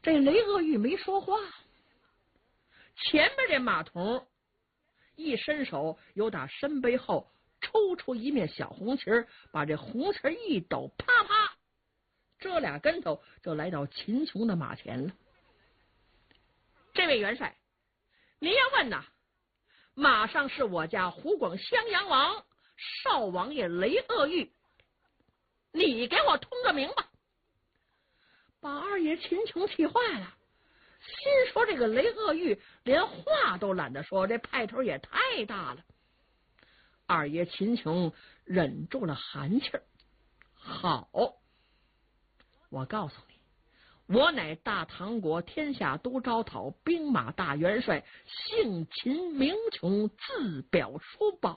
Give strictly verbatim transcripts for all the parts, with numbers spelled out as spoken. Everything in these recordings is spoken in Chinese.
这雷鳄玉没说话，前面这马童一伸手，由打身背后抽出一面小红旗，把这红旗一抖，啪啪，这俩跟头就来到秦琼的马前了。这位元帅，您要问呐，马上是我家湖广襄阳王少王爷雷鳄玉，你给我通个名吧。把二爷秦琼气坏了，心说这个雷鳄玉连话都懒得说，这派头也太大了。二爷秦琼忍住了寒气儿，好，我告诉你，我乃大唐国天下都招讨兵马大元帅，姓秦名琼，字表叔宝。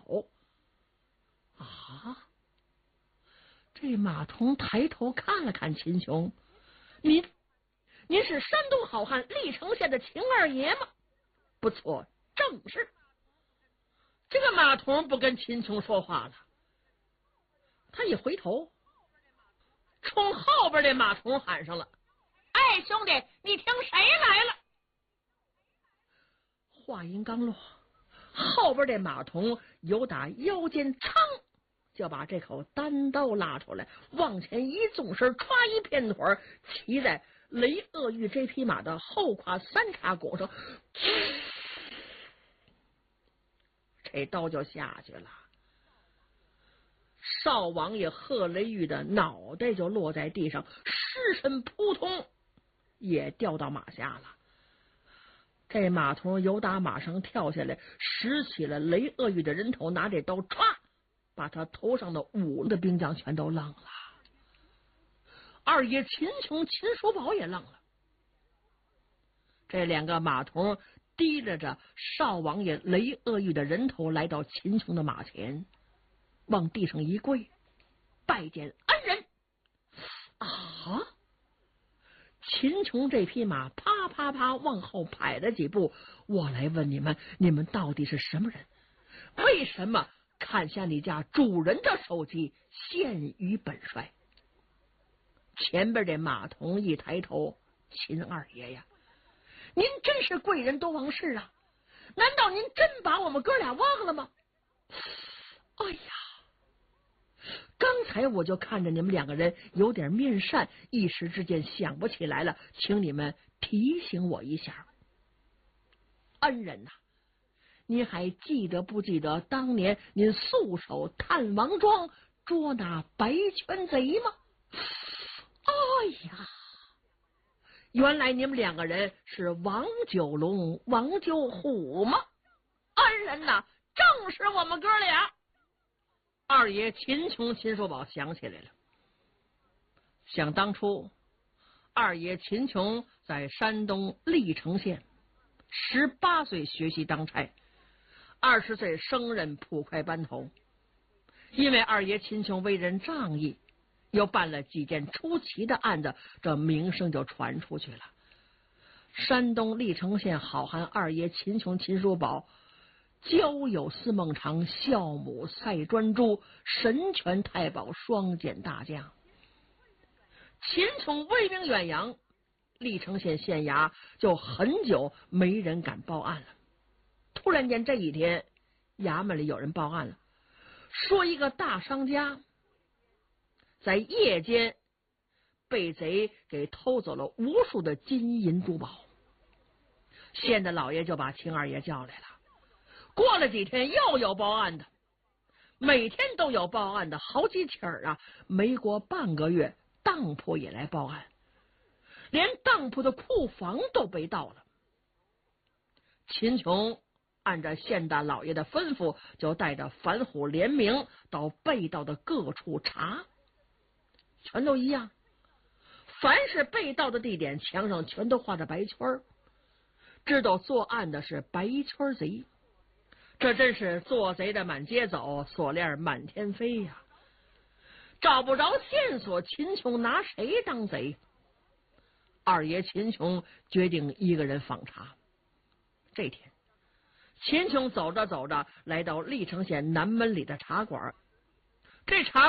啊！这马童抬头看了看秦琼，您您是山东好汉历城县的秦二爷吗？不错，正是。这个马童不跟秦琼说话了，他一回头，冲后边的马童喊上了：“哎，兄弟，你听谁来了？”话音刚落，后边的马童由打腰间噌就把这口单刀拉出来，往前一纵身，歘一片腿，骑在雷鳄玉这匹马的后胯三叉拱上，这刀就下去了。少王爷贺雷玉的脑袋就落在地上，尸身扑通也掉到马下了。这马童由打马上跳下来，拾起了雷鳄玉的人头，拿这刀歘把他头上的五个兵将全都愣了。二爷秦琼、秦叔宝也愣了。这两个马童提着着少王爷雷鳄玉的人头来到秦琼的马前，往地上一跪，拜见恩人。啊！秦琼这匹马啪啪啪往后排了几步，我来问你们，你们到底是什么人？为什么砍下你家主人的首级献于本帅？前边这马童一抬头，秦二爷呀，您真是贵人多忘事啊！难道您真把我们哥俩忘了吗？哎呀，刚才我就看着你们两个人有点面善，一时之间想不起来了，请你们提醒我一下。恩人呐、啊，您还记得不记得当年您素手探王庄捉拿白圈贼吗？哎呀，原来你们两个人是王九龙、王九虎吗？恩人呐、啊，正是我们哥俩。二爷秦琼、秦叔宝想起来了，想当初二爷秦琼在山东历城县十八岁学习当差，二十岁升任捕快班头。因为二爷秦琼为人仗义，又办了几件出奇的案子，这名声就传出去了。山东历城县好汉二爷秦琼、秦叔宝交友司孟尝、孝母赛专诸、神拳太保双剑大将。秦琼威名远扬，历城县县衙就很久没人敢报案了。突然间这一天，衙门里有人报案了，说一个大商家在夜间被贼给偷走了无数的金银珠宝。县的老爷就把秦二爷叫来了。过了几天又有报案的，每天都有报案的，好几起儿啊！没过半个月，当铺也来报案，连当铺的库房都被盗了。秦琼按照县大老爷的吩咐，就带着反虎联名到被盗的各处查，全都一样，凡是被盗的地点，墙上全都画着白圈，知道作案的是白圈贼。这真是做贼的满街走，锁链满天飞呀！找不着线索，秦琼拿谁当贼？二爷秦琼决定一个人访查。这天，秦琼走着走着，来到历城县南门里的茶馆。这茶